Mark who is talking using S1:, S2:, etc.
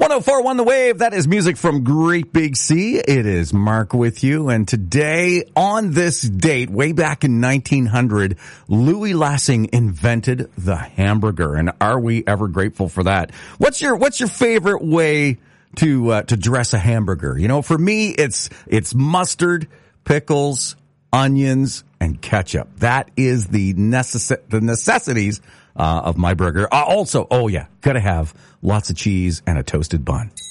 S1: 104.1 The Wave. That is music from Great Big Sea. It is Mark with you. And today, on this date, way back in 1900, Louis Lassing invented the hamburger. And are we ever grateful for that? What's your favorite way to dress a hamburger? You know, for me, it's mustard, pickles, onions, and ketchup. That is the necessities of my burger. Also, gotta have lots of cheese and a toasted bun.